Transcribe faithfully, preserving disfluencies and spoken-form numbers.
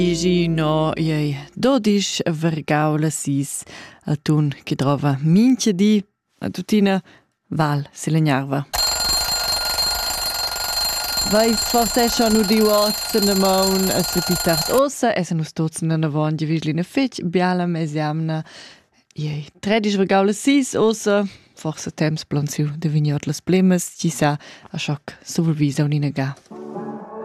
Igi no iei dodisch vergau la sis al tun che trova mincha di a tutina val Selegnarva. Vais forse schon u di wats in der maun es repitart ossa es nus tots na navon di vislina fetch biala mesiamna iei tredisch vergau la sis ossa forse temps plansiu de vignot las blemas ci sa a schoc supervisa unina ga.